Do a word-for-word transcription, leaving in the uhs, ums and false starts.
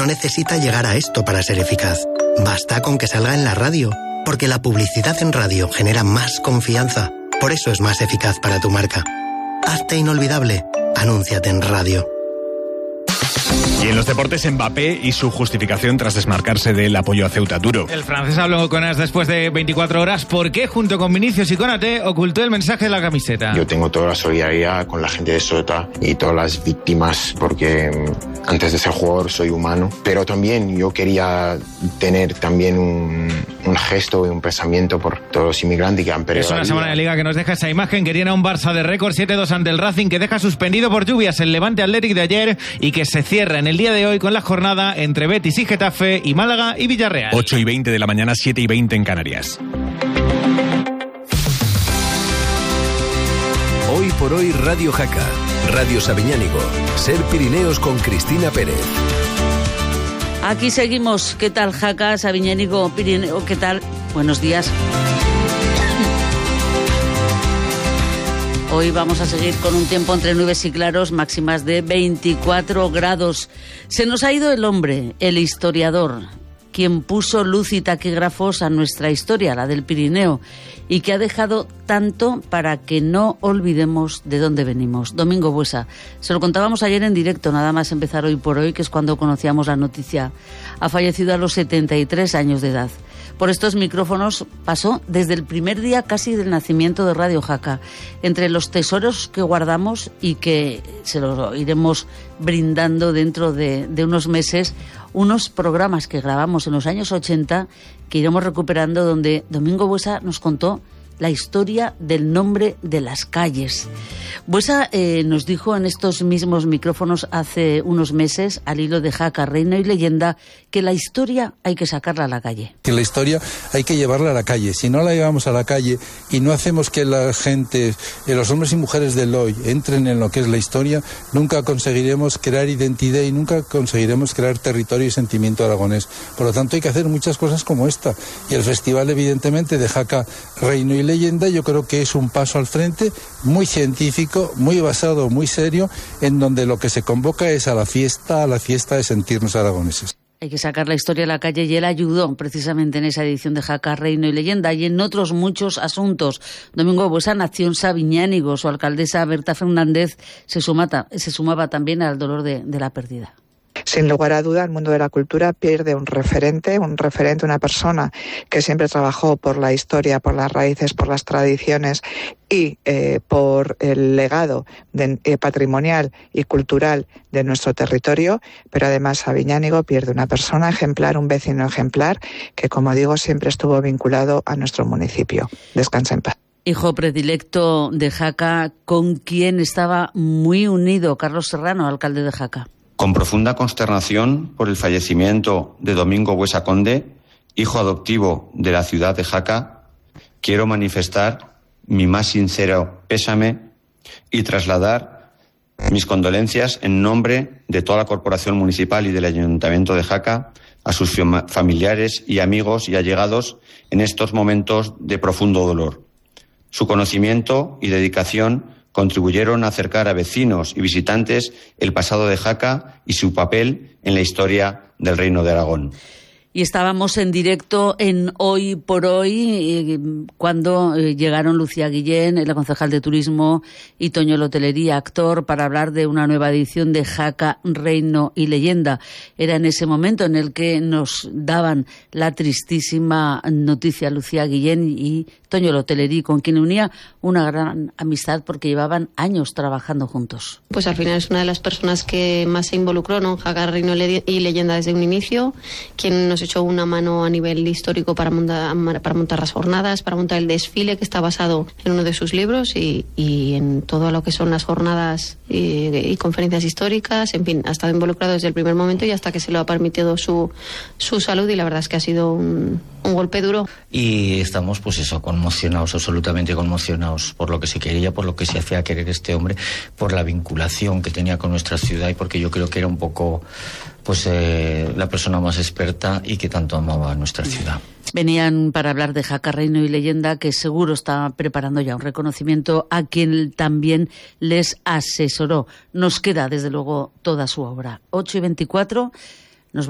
necesita llegar a esto para ser eficaz. Basta con que salga en la radio, porque la publicidad en radio genera más confianza. Por eso es más eficaz para tu marca. Hazte inolvidable. Anúnciate en radio. Y en los deportes, Mbappé y su justificación tras desmarcarse del apoyo a Ceuta duro. El francés habló con As después de veinticuatro horas. ¿Por qué, junto con Vinicius y Konaté, ocultó el mensaje de la camiseta? Yo tengo toda la solidaridad con la gente de Ceuta y todas las víctimas, porque antes de ser jugador soy humano. Pero también yo quería tener también un, un gesto y un pensamiento por todos los inmigrantes que han perdido. Es una semana de Liga que nos deja esa imagen. Querían a un Barça de récord, siete dos ante el Racing, que deja suspendido por lluvias el Levante Athletic de ayer y que se cierra en el día de hoy con la jornada entre Betis y Getafe y Málaga y Villarreal. ocho y veinte de la mañana, siete y veinte en Canarias. Hoy por hoy Radio Jaca, Radio Sabiñánigo, Ser Pirineos con Cristina Pérez. Aquí seguimos. ¿Qué tal, Jaca, Sabiñánigo, Pirineo? ¿Qué tal? Buenos días. Hoy vamos a seguir con un tiempo entre nubes y claros, máximas de veinticuatro grados. Se nos ha ido el hombre, el historiador, quien puso luz y taquígrafos a nuestra historia, la del Pirineo, y que ha dejado tanto para que no olvidemos de dónde venimos. Domingo Buesa. Se lo contábamos ayer en directo, nada más empezar Hoy por Hoy, que es cuando conocíamos la noticia. Ha fallecido a los setenta y tres años de edad. Por estos micrófonos pasó desde el primer día casi del nacimiento de Radio Jaca. Entre los tesoros que guardamos y que se los iremos brindando dentro de, de unos meses, unos programas que grabamos en los años ochenta que iremos recuperando, donde Domingo Buesa nos contó la historia del nombre de las calles. Buesa eh, nos dijo en estos mismos micrófonos hace unos meses, al hilo de Jaca, Reino y Leyenda, que la historia hay que sacarla a la calle. Que la historia hay que llevarla a la calle. Si no la llevamos a la calle y no hacemos que la gente, eh, los hombres y mujeres del hoy, entren en lo que es la historia, nunca conseguiremos crear identidad y nunca conseguiremos crear territorio y sentimiento aragonés. Por lo tanto, hay que hacer muchas cosas como esta. Y el festival, evidentemente, de Jaca, Reino y Leyenda, yo creo que es un paso al frente, muy científico, muy basado, muy serio, en donde lo que se convoca es a la fiesta, a la fiesta de sentirnos aragoneses. Hay que sacar la historia a la calle y él ayudó precisamente en esa edición de Jaca, Reino y Leyenda y en otros muchos asuntos. Domingo Buesa nació en Sabiñánigo. Su alcaldesa Berta Fernández se, sumata, se sumaba también al dolor de, de la pérdida. Sin lugar a duda, el mundo de la cultura pierde un referente, un referente, una persona que siempre trabajó por la historia, por las raíces, por las tradiciones y eh, por el legado de, eh, patrimonial y cultural de nuestro territorio, pero además Sabiñánigo pierde una persona ejemplar, un vecino ejemplar, que, como digo, siempre estuvo vinculado a nuestro municipio. Descansa en paz. Hijo predilecto de Jaca, con quien estaba muy unido Carlos Serrano, alcalde de Jaca. Con profunda consternación por el fallecimiento de Domingo Buesa Conde, hijo adoptivo de la ciudad de Jaca, quiero manifestar mi más sincero pésame y trasladar mis condolencias en nombre de toda la Corporación Municipal y del Ayuntamiento de Jaca a sus familiares y amigos y allegados en estos momentos de profundo dolor. Su conocimiento y dedicación contribuyeron a acercar a vecinos y visitantes el pasado de Jaca y su papel en la historia del Reino de Aragón. Y estábamos en directo en Hoy por Hoy, cuando llegaron Lucía Guillén, la concejal de Turismo, y Toño Lotelería, actor, para hablar de una nueva edición de Jaca, Reino y Leyenda. Era en ese momento en el que nos daban la tristísima noticia Lucía Guillén y Toño Lotelería, con quien unía una gran amistad porque llevaban años trabajando juntos. Pues al final es una de las personas que más se involucró, ¿no? Jaca, Reino y Leyenda desde un inicio, quien nos echó una mano a nivel histórico para montar, para montar las jornadas, para montar el desfile, que está basado en uno de sus libros, y, y en todo lo que son las jornadas y, y conferencias históricas. En fin, ha estado involucrado desde el primer momento y hasta que se lo ha permitido su, su salud, y la verdad es que ha sido un, un golpe duro. Y estamos, pues eso, conmocionados, absolutamente conmocionados por lo que se quería, por lo que se hacía querer este hombre, por la vinculación que tenía con nuestra ciudad, y porque yo creo que era un poco pues eh, la persona más experta y que tanto amaba a nuestra ciudad. Venían para hablar de Jaca, Reino y Leyenda, que seguro está preparando ya un reconocimiento a quien también les asesoró. Nos queda, desde luego, toda su obra. ocho y veinticuatro.